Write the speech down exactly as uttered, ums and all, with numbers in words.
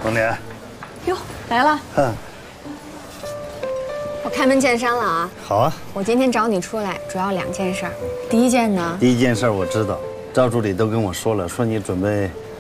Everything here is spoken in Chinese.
冬莲， 哟，来了。 嗯， 我开门见山了啊。 好啊。 我今天找你出来，主要两件事儿。第一件呢， 第一件事我知道，赵助理都跟我说了，说你准备